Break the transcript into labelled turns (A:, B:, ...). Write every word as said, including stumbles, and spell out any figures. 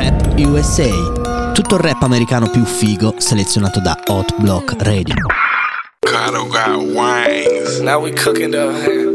A: Rap U S A. Tutto il rap americano più figo selezionato da Hot Block Radio.
B: Cardo got wings.
C: Now we cooking though.